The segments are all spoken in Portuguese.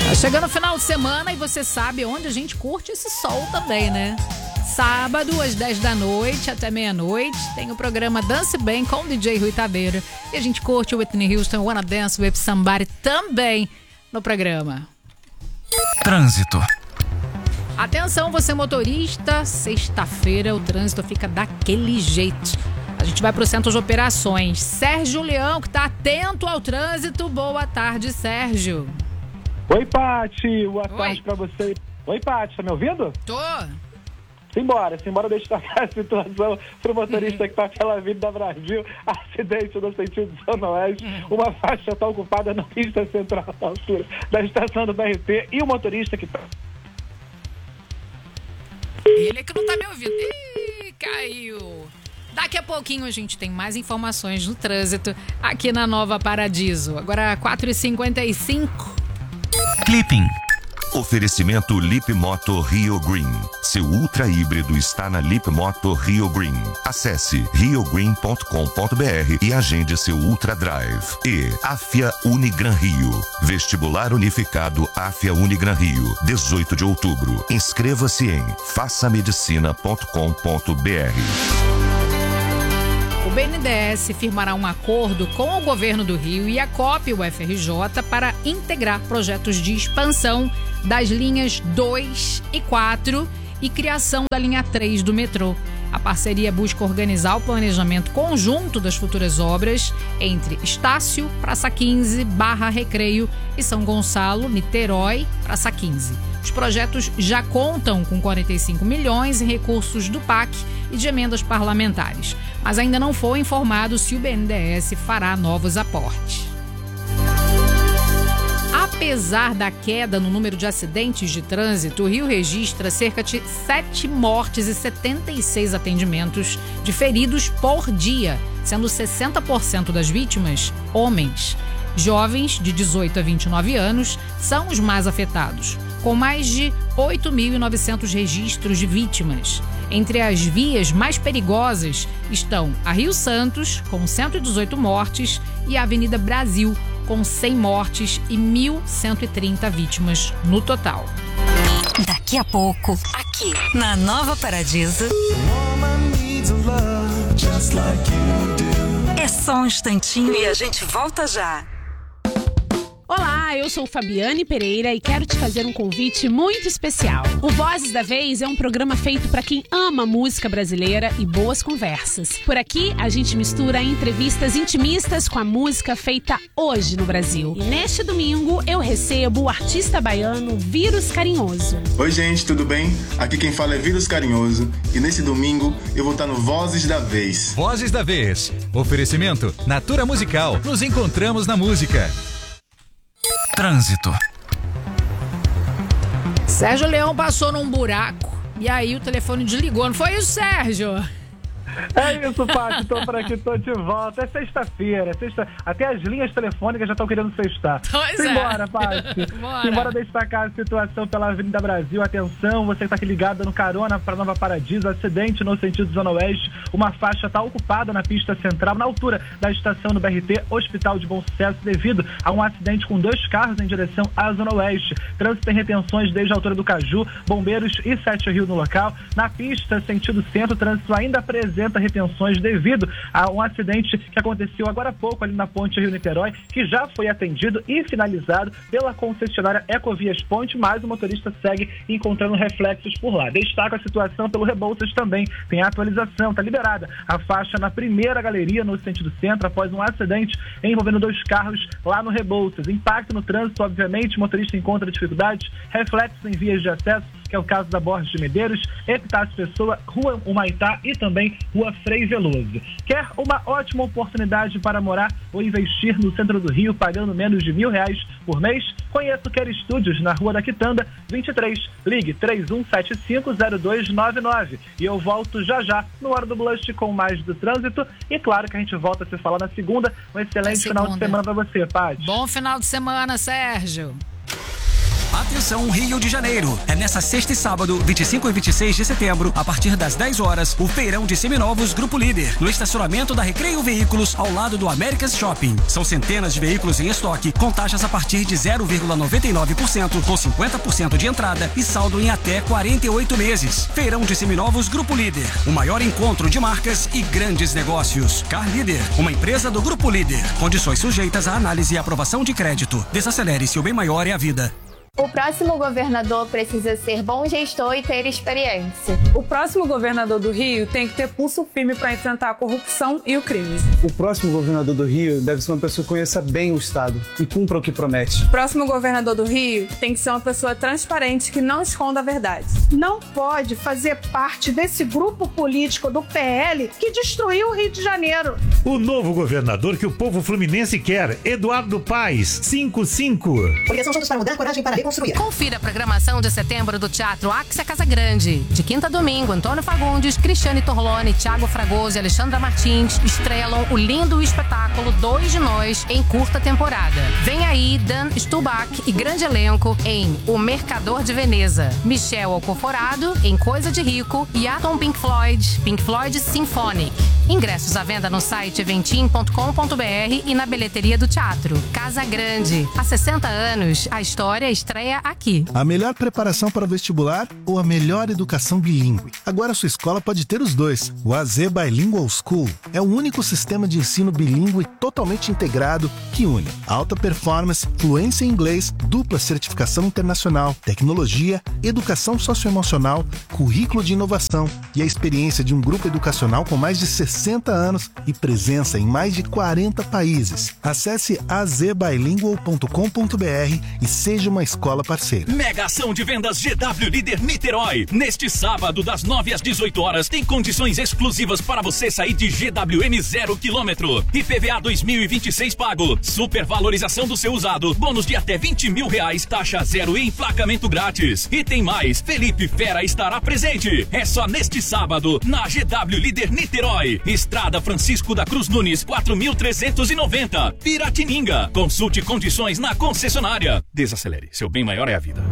Tá chegando o final de semana e você sabe onde a gente curte esse sol também, né? Sábado, às 10 da noite até meia-noite, tem o programa Dance Bem com o DJ Rui Taveira. E a gente curte o Whitney Houston, Wanna Dance with Somebody também no programa. Trânsito. Atenção, você motorista, sexta-feira o trânsito fica daquele jeito. A gente vai para o centro de operações. Sérgio Leão, que está atento ao trânsito. Boa tarde, Sérgio. Oi, Paty. Boa tarde para você. Oi, Paty, tá me ouvindo? Tô. Simbora destacar a situação pro motorista que tá pela Avenida Brasil, acidente no sentido Zona Oeste, uma faixa tá ocupada na pista central da altura da estação do BRT e o motorista que tá... Ele é que não tá me ouvindo. Ih, caiu. Daqui a pouquinho a gente tem mais informações no trânsito aqui na Nova Paradiso. Agora 4h55. Clipping. Oferecimento Lip Moto Rio Green. Seu ultra híbrido está na Lip Moto Rio Green. Acesse riogreen.com.br e agende seu Ultra Drive. E Afia Unigran Rio. Vestibular Unificado Afia Unigran Rio. 18 de outubro. Inscreva-se em façamedicina.com.br. O BNDES firmará um acordo com o governo do Rio e a COP UFRJ para integrar projetos de expansão das linhas 2 e 4 e criação da linha 3 do metrô. A parceria busca organizar o planejamento conjunto das futuras obras entre Estácio, Praça 15, Barra Recreio e São Gonçalo, Niterói, Praça 15. Os projetos já contam com 45 milhões em recursos do PAC e de emendas parlamentares, mas ainda não foi informado se o BNDES fará novos aportes. Apesar da queda no número de acidentes de trânsito, o Rio registra cerca de 7 mortes e 76 atendimentos de feridos por dia, sendo 60% das vítimas homens. Jovens de 18 a 29 anos são os mais afetados, com mais de 8.900 registros de vítimas. Entre as vias mais perigosas estão a Rio Santos, com 118 mortes, e a Avenida Brasil, com 100 mortes e 1.130 vítimas no total. Daqui a pouco, aqui na Nova Paradiso. É só um instantinho e a gente volta já. Olá, eu sou Fabiane Pereira e quero te fazer um convite muito especial. O Vozes da Vez é um programa feito para quem ama música brasileira e boas conversas. Por aqui, a gente mistura entrevistas intimistas com a música feita hoje no Brasil. E neste domingo, eu recebo o artista baiano Vírus Carinhoso. Oi, gente, tudo bem? Aqui quem fala é Vírus Carinhoso e nesse domingo eu vou estar no Vozes da Vez. Vozes da Vez. Oferecimento Natura Musical. Nos encontramos na música. Trânsito. Sérgio Leão passou num buraco e aí o telefone desligou. Não foi isso, Sérgio? É isso, Paty, tô por aqui, tô de volta. É sexta-feira, até as linhas telefônicas já estão querendo sextar. Simbora, Paty. Simbora destacar a situação pela Avenida Brasil. Atenção, você que tá aqui ligado no carona para Nova Paradiso, acidente no sentido Zona Oeste. Uma faixa tá ocupada na pista central, na altura da estação do BRT, Hospital de Bom Sucesso, devido a um acidente com 2 carros em direção à Zona Oeste. Trânsito tem retenções desde a altura do Caju, bombeiros e 7 Rio no local. Na pista, sentido centro, o trânsito ainda apresenta retenções devido a um acidente que aconteceu agora há pouco ali na ponte Rio-Niterói, que já foi atendido e finalizado pela concessionária Ecovias Ponte, mas o motorista segue encontrando reflexos por lá. Destaca a situação pelo Rebouças também, tem atualização, está liberada a faixa na primeira galeria no sentido centro após um acidente envolvendo 2 carros lá no Rebouças. Impacto no trânsito, obviamente, o motorista encontra dificuldades, reflexos em vias de acesso, que é o caso da Borges de Medeiros, Epitácio Pessoa, Rua Humaitá e também Rua Frei Veloso. Quer uma ótima oportunidade para morar ou investir no centro do Rio, pagando menos de R$1.000 por mês? Conheça o Quer Estúdios, na Rua da Quitanda, 23. Ligue 31750299. E eu volto já no Hora do Blush com mais do trânsito. E claro que a gente volta a se falar na segunda. Um excelente final de semana para você, Paty. Bom final de semana, Sérgio. Atenção, Rio de Janeiro. É nessa sexta e sábado, 25 e 26 de setembro, a partir das 10 horas, o feirão de seminovos Grupo Líder, no estacionamento da Recreio Veículos, ao lado do America's Shopping. São centenas de veículos em estoque, com taxas a partir de 0,99%, com 50% de entrada e saldo em até 48 meses. Feirão de seminovos Grupo Líder, o maior encontro de marcas e grandes negócios. Car Líder, uma empresa do Grupo Líder. Condições sujeitas à análise e aprovação de crédito. Desacelere-se, o bem maior é a vida. O próximo governador precisa ser bom gestor e ter experiência. O próximo governador do Rio tem que ter pulso firme para enfrentar a corrupção e o crime. O próximo governador do Rio deve ser uma pessoa que conheça bem o Estado e cumpra o que promete. O próximo governador do Rio tem que ser uma pessoa transparente que não esconda a verdade. Não pode fazer parte desse grupo político do PL que destruiu o Rio de Janeiro. O novo governador que o povo fluminense quer, Eduardo Paes, 55. Porque são juntos para mudar, coragem para reconstruir. Confira a programação de setembro do Teatro Axia Casa Grande. De quinta a domingo, Antônio Fagundes, Cristiane Torlone, Thiago Fragoso e Alexandra Martins estrelam o lindo espetáculo Dois de Nós em curta temporada. Vem aí Dan Stubach e grande elenco em O Mercador de Veneza, Michel Alcoforado em Coisa de Rico e Atom Pink Floyd Symphonic. Ingressos à venda no site eventim.com.br e na bilheteria do teatro. Casa Grande. Há 60 anos, a história estreia aqui. A melhor preparação para o vestibular ou a melhor educação bilíngue? Agora sua escola pode ter os dois. O AZ Bilingual School é o único sistema de ensino bilíngue totalmente integrado que une alta performance, fluência em inglês, dupla certificação internacional, tecnologia, educação socioemocional, currículo de inovação e a experiência de um grupo educacional com mais de 60 anos e presença em mais de 40 países. Acesse azbilingual.com.br e seja uma escola parceira. Mega ação de vendas GW Líder Niterói. Neste sábado, das 9 às 18 horas, tem condições exclusivas para você sair de GWM 0 km. IPVA 2026 pago. Supervalorização do seu usado. Bônus de até R$20 mil. Taxa zero e emplacamento grátis. E tem mais. Felipe Fera estará presente. É só neste sábado, na GW Líder Niterói. Estrada Francisco da Cruz Nunes, 4.390. Piratininga. Consulte condições na concessionária. Desacelere. Seu bem maior é a vida.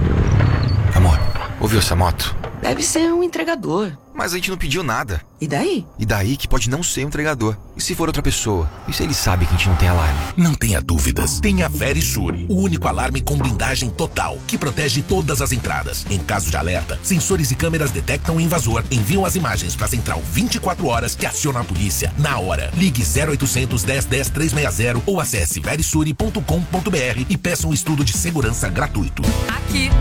Amor, ouviu essa moto? Deve ser um entregador. Mas a gente não pediu nada. E daí? E daí que pode não ser um entregador. E se for outra pessoa? E se ele sabe que a gente não tem alarme? Não tenha dúvidas. Tenha Verisure, o único alarme com blindagem total, que protege todas as entradas. Em caso de alerta, sensores e câmeras detectam o invasor, enviam as imagens para a central 24 horas que aciona a polícia na hora. Ligue 0800 10 10 360 ou acesse verisure.com.br e peça um estudo de segurança gratuito. Aqui